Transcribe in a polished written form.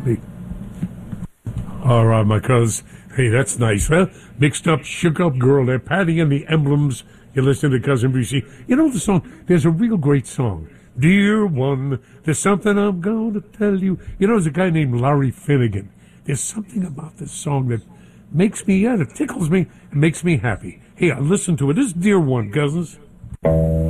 Hey. All right, my cuz. Hey, that's nice. Well, mixed up, shook up girl there, Patty and the Emblems. You listen to Cousin BC. You know the song? There's a real great song. Dear one, there's something I'm going to tell you. You know, there's a guy named Larry Finnegan. There's something about this song that it tickles me and makes me happy. Hey, I listen to it. This is Dear One, cousins.